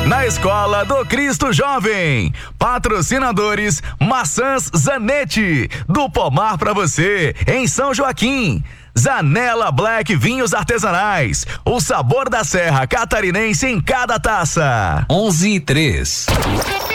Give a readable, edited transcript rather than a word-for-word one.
na Escola do Cristo Jovem. Patrocinadores: Maçãs Zanetti, do pomar pra você, em São Joaquim. Zanela Black Vinhos Artesanais, o sabor da Serra Catarinense em cada taça. 11:03.